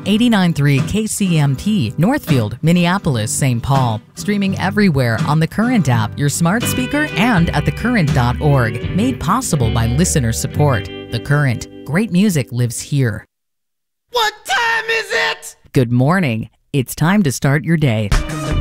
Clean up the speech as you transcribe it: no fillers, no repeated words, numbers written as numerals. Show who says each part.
Speaker 1: 89.3 KCMT, Northfield, Minneapolis, St. Paul. Streaming everywhere on the Current app, your smart speaker, and at thecurrent.org. Made possible by listener support. The Current. Great music lives here.
Speaker 2: What time is it?
Speaker 1: Good morning. It's time to start your day.